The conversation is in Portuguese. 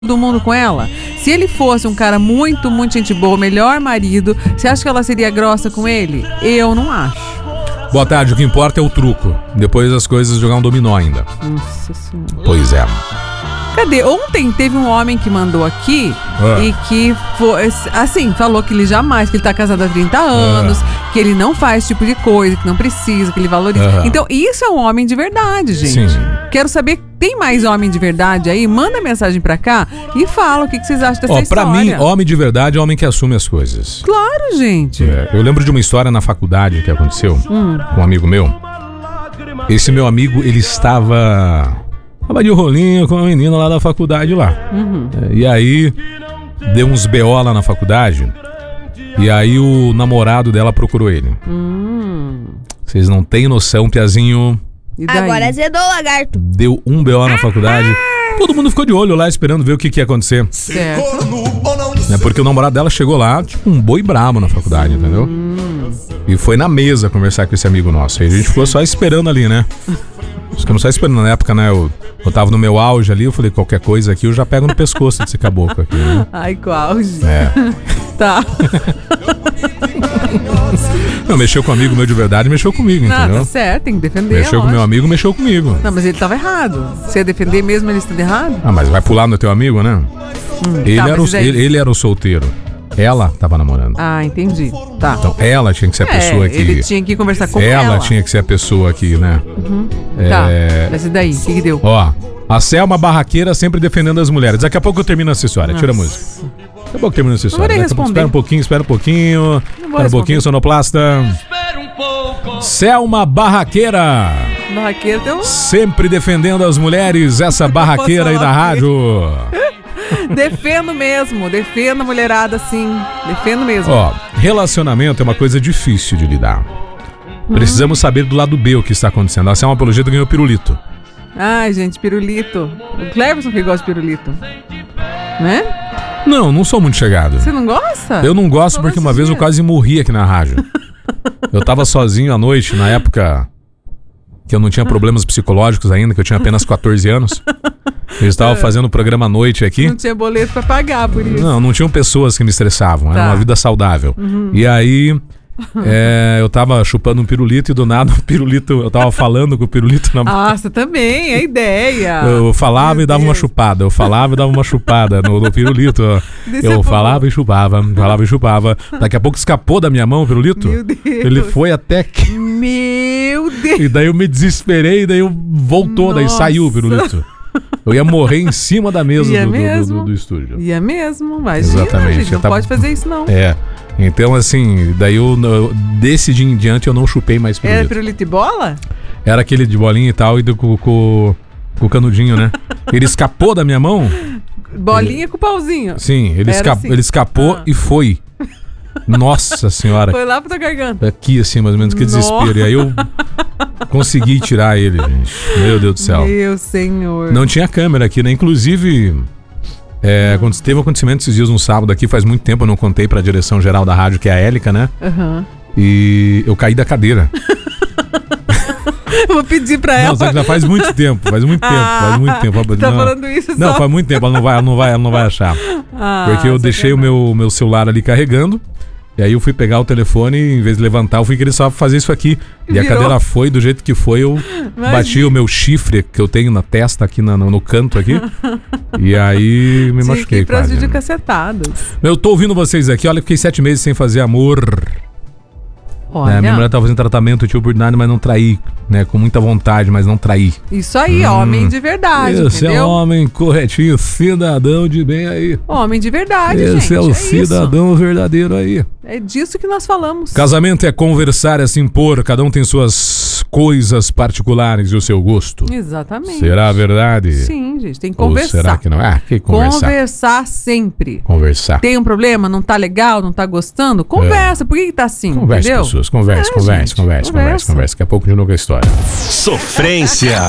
do mundo com ela? Se ele fosse um cara muito, muito gente boa, melhor marido, você acha que ela seria grossa com ele? Eu não acho. Boa tarde, o que importa é o truco. Depois as coisas jogar um dominó ainda. Nossa senhora. Pois é. Cadê? Ontem teve um homem que mandou aqui e que foi, assim, falou que ele jamais, que ele tá casado há 30 anos, que ele não faz esse tipo de coisa, que não precisa, que ele valoriza. Então, isso é um homem de verdade, gente. Sim. Quero saber, tem mais homem de verdade aí? Manda mensagem pra cá e fala o que vocês acham dessa história. Pra mim, homem de verdade é homem que assume as coisas. Claro, gente. Eu lembro de uma história na faculdade que aconteceu com um amigo meu. Esse meu amigo, ele estava de rolinho com uma menina lá da faculdade lá. E aí, deu uns BO lá na faculdade. E aí o namorado dela procurou ele. Vocês não têm noção, piazinho. Agora azedou o lagarto. Deu um BO na faculdade. Todo mundo ficou de olho lá esperando ver o que ia acontecer. Certo. Porque o namorado dela chegou lá, tipo um boi brabo na faculdade, entendeu? E foi na mesa conversar com esse amigo nosso. Aí a gente ficou só esperando ali, né? Ficamos só esperando. Na época, né, eu tava no meu auge ali, eu falei, qualquer coisa aqui eu já pego no pescoço desse caboclo aqui, né? Ai, qual auge. Tá. Não, mexeu com um amigo meu de verdade, mexeu comigo, entendeu? Tá certo, tem que defender. Mexeu com meu amigo, mexeu comigo. Não, mas ele tava errado. Você ia defender mesmo ele estando errado? Ah, mas vai pular no teu amigo, né? Ele era o solteiro. Ela tava namorando. Ah, entendi. Tá. Então ela tinha que ser a pessoa que... ele tinha que conversar com ela. Ela tinha que ser a pessoa que, né? Tá, mas e daí? O que deu? Ó, a Selma barraqueira sempre defendendo as mulheres. Daqui a pouco eu termino essa história. Tira a música. Daqui a pouco eu termino essa história. Espera um pouquinho. Espera um pouquinho, sonoplasta. Selma barraqueira. Barraqueira tem sempre defendendo as mulheres, essa barraqueira aí da rádio. Defendo mesmo, defendo a mulherada sim, defendo mesmo. Ó, relacionamento é uma coisa difícil de lidar. Precisamos saber do lado B o que está acontecendo. A Selma Apologeta ganhou pirulito. Ai, gente, pirulito. O Cleverson que gosta de pirulito, né? Não sou muito chegado. Você não gosta? Eu não gosto porque uma vez eu quase morri aqui na rádio. Eu tava sozinho à noite, na época que eu não tinha problemas psicológicos ainda, que eu tinha apenas 14 anos. Eu estava fazendo o programa à noite aqui. Não tinha boleto pra pagar por isso. Não tinham pessoas que me estressavam. Era uma vida saudável. E aí, eu tava chupando um pirulito e do nada o pirulito, eu tava falando com o pirulito na boca. Nossa, também, é ideia. Eu falava e dava uma chupada. Eu falava e dava uma chupada no pirulito. Eu falava e chupava. Daqui a pouco escapou da minha mão o pirulito. Meu Deus. Ele foi até que... Meu Deus. E daí eu me desesperei, daí eu voltou, daí saiu o pirulito. Eu ia morrer em cima da mesa do estúdio. Ia mesmo, imagina. Exatamente. Gente, não pode fazer isso não. Então assim, daí desse dia em diante eu não chupei mais pirulito. Era pirulito e bola? Era aquele de bolinha e tal, e com o canudinho, né? Ele escapou da minha mão. Bolinha com pauzinho. Sim, ele escapou e foi. Nossa senhora. Foi lá pra tua garganta. Aqui assim, mais ou menos, que desespero. E aí eu consegui tirar ele, gente. Meu Deus do céu. Meu senhor. Não tinha câmera aqui, né? Inclusive, quando teve um acontecimento esses dias no sábado aqui, faz muito tempo eu não contei pra direção geral da rádio, que é a Élica, né? E eu caí da cadeira. Vou pedir pra ela. Não, só que já faz muito tempo. Faz muito tempo. Tá falando isso Não, faz muito tempo, ela não vai achar. Porque eu deixei o meu celular ali carregando. E aí eu fui pegar o telefone e em vez de levantar, eu fui querer só fazer isso aqui. E a cadeira foi do jeito que foi, eu bati o meu chifre que eu tenho na testa, aqui no canto aqui. E aí me machuquei quase. Tinha que ir pras videocassetadas. Eu tô ouvindo vocês aqui, olha, fiquei 7 meses sem fazer amor. Olha. Minha mulher tava fazendo tratamento, tio oportunidade, mas não traí, né? Com muita vontade, mas não traí. Isso aí, homem de verdade, esse entendeu? É homem corretinho, cidadão de bem aí. Homem de verdade, esse gente. É o cidadão verdadeiro aí. É disso que nós falamos. Casamento é conversar, é se impor, cada um tem suas coisas particulares e o seu gosto. Exatamente. Será verdade? Sim, gente, tem que conversar. Ou será que não? Que conversar? Conversar sempre. Conversar. Tem um problema, não tá legal, não tá gostando? Conversa, por que tá assim? Conversa, entendeu? pessoas, conversa. Daqui a pouco de novo a história. Sofrência.